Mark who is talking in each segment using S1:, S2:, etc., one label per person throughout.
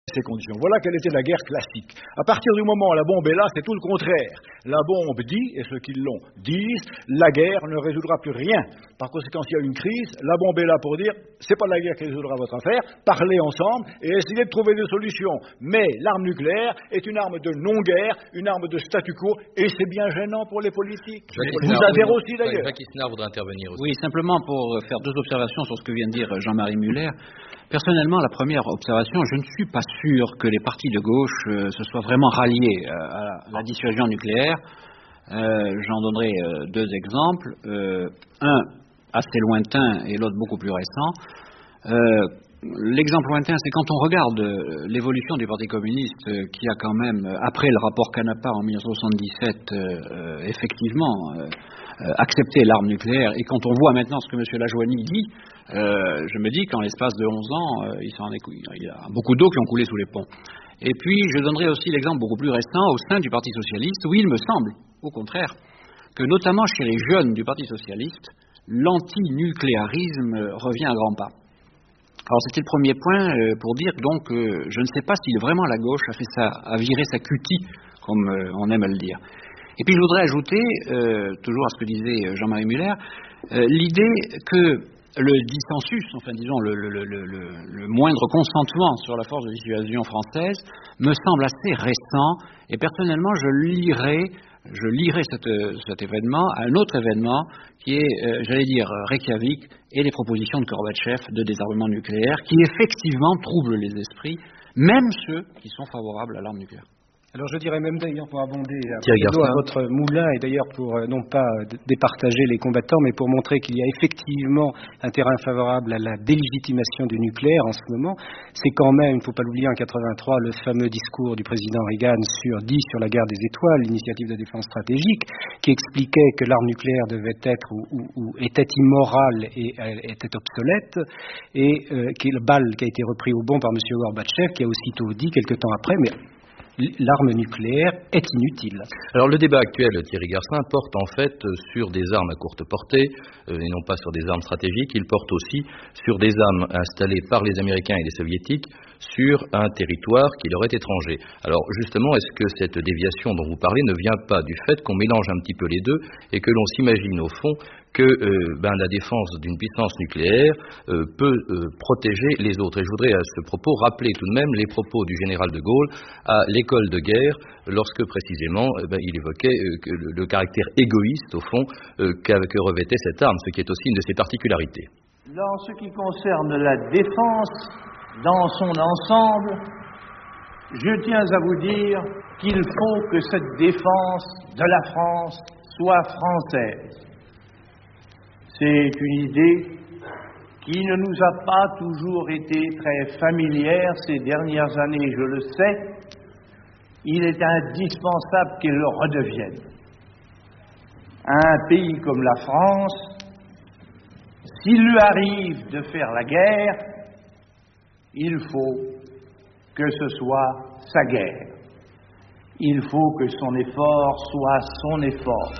S1: ces conditions. Voilà quelle était la guerre classique. À partir du moment où la bombe est là, c'est tout le contraire. La bombe dit, et ceux qui l'ont disent, la guerre ne résoudra plus rien. Par conséquent, s'il y a une crise, la bombe est là pour dire, c'est pas la guerre qui résoudra votre affaire, parlez ensemble et essayez de trouver des solutions. Mais l'arme nucléaire est une arme de non-guerre, une arme de statu quo, et c'est bien gênant pour les politiques. Vous adhérez aussi d'ailleurs.
S2: Jacques Isnard voudrait intervenir aussi.
S3: Oui, simplement pour faire deux observations sur ce que vient de dire Jean-Marie Muller. Personnellement, la première observation, je ne suis pas sûr que les partis de gauche se soient vraiment ralliés à la dissuasion nucléaire. J'en donnerai deux exemples. Un assez lointain et l'autre beaucoup plus récent. L'exemple lointain, c'est quand on regarde l'évolution du Parti communiste qui a quand même, après le rapport Canapar en 1977, effectivement accepté l'arme nucléaire, et quand on voit maintenant ce que M. Lajoigny dit, je me dis qu'en l'espace de 11 ans, il y a beaucoup d'eau qui ont coulé sous les ponts. Et puis, je donnerai aussi l'exemple beaucoup plus récent au sein du Parti socialiste, où il me semble, au contraire, que notamment chez les jeunes du Parti socialiste, l'antinucléarisme revient à grands pas. Alors c'était le premier point pour dire donc je ne sais pas si vraiment la gauche a viré sa cutie, comme on aime le dire. Et puis je voudrais ajouter, toujours à ce que disait Jean-Marie Muller, l'idée que le dissensus, enfin disons le moindre consentement sur la force de dissuasion française me semble assez récent, et personnellement je lirai cet événement à un autre événement qui est, j'allais dire, Reykjavik et les propositions de Gorbatchev de désarmement nucléaire qui effectivement troublent les esprits, même ceux qui sont favorables à l'arme nucléaire.
S4: Alors je dirais même d'ailleurs pour abonder à votre moulin et d'ailleurs pour non pas départager les combattants mais pour montrer qu'il y a effectivement un terrain favorable à la délégitimation du nucléaire en ce moment, c'est quand même, il ne faut pas l'oublier, en 83 le fameux discours du président Reagan sur la guerre des étoiles, l'initiative de défense stratégique, qui expliquait que l'arme nucléaire devait être ou était immorale et était obsolète, et qui est le bal qui a été repris au bon par M. Gorbatchev, qui a aussitôt dit quelque temps après, mais l'arme nucléaire est inutile.
S2: Alors le débat actuel, Thierry Garcin, porte en fait sur des armes à courte portée et non pas sur des armes stratégiques. Il porte aussi sur des armes installées par les Américains et les Soviétiques sur un territoire qui leur est étranger. Alors justement, est-ce que cette déviation dont vous parlez ne vient pas du fait qu'on mélange un petit peu les deux et que l'on s'imagine au fond que la défense d'une puissance nucléaire peut protéger les autres. Et je voudrais à ce propos rappeler tout de même les propos du général de Gaulle à l'école de guerre, lorsque précisément il évoquait le caractère égoïste, au fond, que revêtait cette arme, ce qui est aussi une de ses particularités.
S5: Dans ce qui concerne la défense dans son ensemble, je tiens à vous dire qu'il faut que cette défense de la France soit française. C'est une idée qui ne nous a pas toujours été très familière ces dernières années, je le sais. Il est indispensable qu'elle le redevienne. Un pays comme la France, s'il lui arrive de faire la guerre, il faut que ce soit sa guerre. Il faut que son effort soit son effort.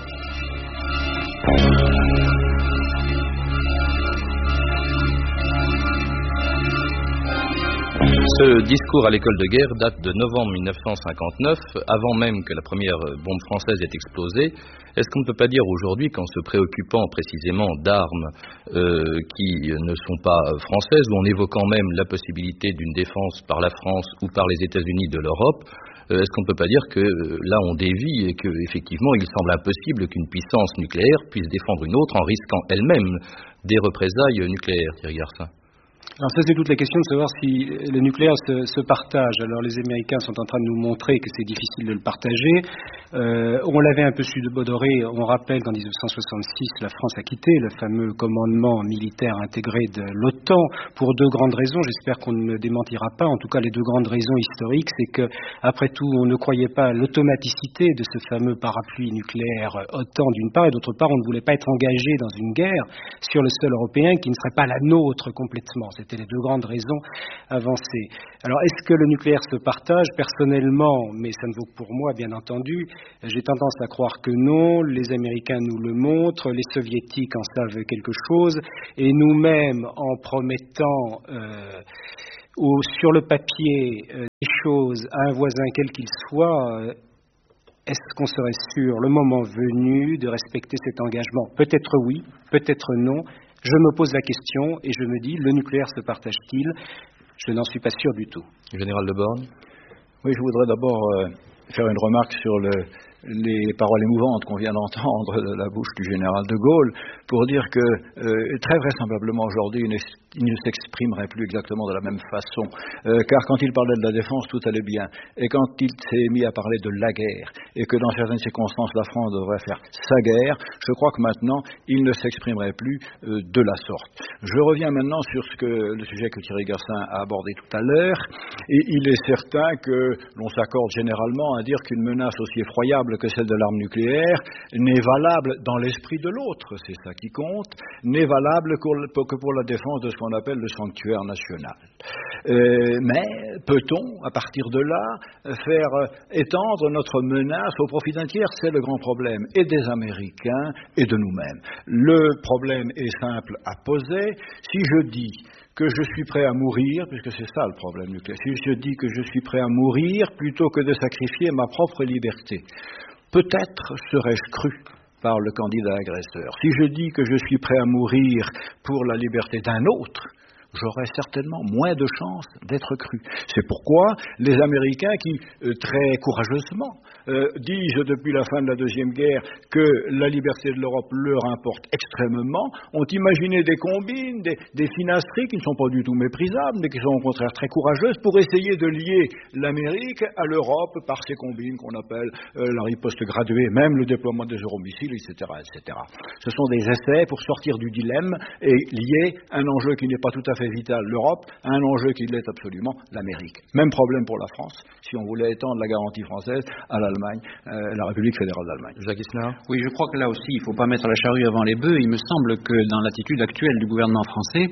S2: Ce discours à l'école de guerre date de novembre 1959, avant même que la première bombe française ait explosé. Est-ce qu'on ne peut pas dire aujourd'hui qu'en se préoccupant précisément d'armes qui ne sont pas françaises, ou en évoquant même la possibilité d'une défense par la France ou par les États-Unis de l'Europe, est-ce qu'on ne peut pas dire que là on dévie et qu'effectivement il semble impossible qu'une puissance nucléaire puisse défendre une autre en risquant elle-même des représailles nucléaires, Thierry Garcin?
S4: Alors ça, c'est toute la question de savoir si le nucléaire se partage. Alors les Américains sont en train de nous montrer que c'est difficile de le partager. On l'avait un peu su de Baudoré. On rappelle qu'en 1966, la France a quitté le fameux commandement militaire intégré de l'OTAN pour deux grandes raisons. J'espère qu'on ne me démentira pas. En tout cas, les deux grandes raisons historiques, c'est que, après tout, on ne croyait pas à l'automaticité de ce fameux parapluie nucléaire OTAN d'une part, et d'autre part, on ne voulait pas être engagé dans une guerre sur le sol européen qui ne serait pas la nôtre complètement. C'était les deux grandes raisons avancées. Alors, est-ce que le nucléaire se partage? Personnellement, mais ça ne vaut que pour moi, bien entendu, j'ai tendance à croire que non. Les Américains nous le montrent, les Soviétiques en savent quelque chose, et nous-mêmes, en promettant ou sur le papier des choses à un voisin quel qu'il soit, est-ce qu'on serait sûr, le moment venu, de respecter cet engagement? Peut-être oui, peut-être non. Je me pose la question et je me dis, le nucléaire se partage-t-il? Je n'en suis pas sûr du tout.
S2: Général de Born.
S1: Oui, je voudrais d'abord faire une remarque sur les paroles émouvantes qu'on vient d'entendre de la bouche du général de Gaulle, pour dire que très vraisemblablement aujourd'hui il ne s'exprimerait plus exactement de la même façon, car quand il parlait de la défense tout allait bien, et quand il s'est mis à parler de la guerre, et que dans certaines circonstances la France devrait faire sa guerre, je crois que maintenant il ne s'exprimerait plus de la sorte. Je reviens maintenant sur le sujet que Thierry Garcin a abordé tout à l'heure, et il est certain que l'on s'accorde généralement à dire qu'une menace aussi effroyable que celle de l'arme nucléaire n'est valable dans l'esprit de l'autre, c'est ça qui compte, n'est valable que pour la défense de ce qu'on appelle le sanctuaire national. Mais peut-on, à partir de là, faire étendre notre menace au profit d'un tiers? C'est le grand problème, et des Américains et de nous-mêmes. Le problème est simple à poser. Si je dis que je suis prêt à mourir, puisque c'est ça le problème nucléaire, si je dis que je suis prêt à mourir plutôt que de sacrifier ma propre liberté, peut-être serais-je cru par le candidat agresseur. Si je dis que je suis prêt à mourir pour la liberté d'un autre, j'aurais certainement moins de chances d'être cru. C'est pourquoi les Américains qui, très courageusement, disent depuis la fin de la Deuxième Guerre que la liberté de l'Europe leur importe extrêmement, ont imaginé des combines, des finasseries qui ne sont pas du tout méprisables, mais qui sont au contraire très courageuses, pour essayer de lier l'Amérique à l'Europe par ces combines qu'on appelle la riposte graduée, même le déploiement des euromissiles, etc., etc. Ce sont des essais pour sortir du dilemme et lier un enjeu qui n'est pas tout à fait vital, l'Europe, à un enjeu qui l'est absolument, l'Amérique. Même problème pour la France, si on voulait étendre la garantie française à l'Allemagne, la République fédérale d'Allemagne.
S2: Jacques Isnard.
S3: Oui, je crois que là aussi, il ne faut pas mettre la charrue avant les bœufs. Il me semble que dans l'attitude actuelle du gouvernement français,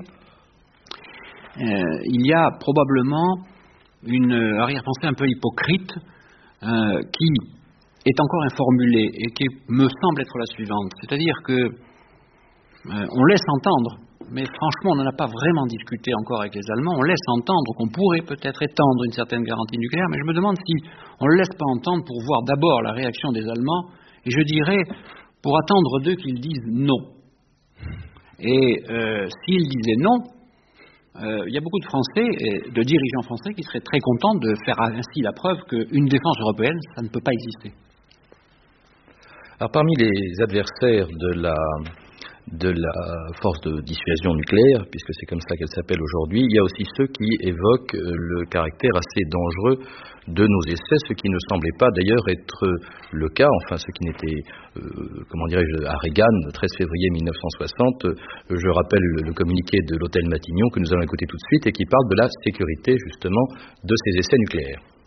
S3: il y a probablement une arrière-pensée un peu hypocrite qui est encore informulée et qui me semble être la suivante. C'est-à-dire que on laisse entendre, mais franchement, on n'en a pas vraiment discuté encore avec les Allemands. On laisse entendre qu'on pourrait peut-être étendre une certaine garantie nucléaire, mais je me demande si on ne le laisse pas entendre pour voir d'abord la réaction des Allemands, et je dirais, pour attendre d'eux qu'ils disent non. Et s'ils disaient non, il y a beaucoup de Français, et de dirigeants français, qui seraient très contents de faire ainsi la preuve qu'une défense européenne, ça ne peut pas exister.
S2: Alors, parmi les adversaires de la force de dissuasion nucléaire, puisque c'est comme ça qu'elle s'appelle aujourd'hui, il y a aussi ceux qui évoquent le caractère assez dangereux de nos essais, ce qui ne semblait pas d'ailleurs être le cas, enfin ce qui n'était, à Reagan, le 13 février 1960, je rappelle le communiqué de l'hôtel Matignon que nous allons écouter tout de suite et qui parle de la sécurité justement de ces essais nucléaires.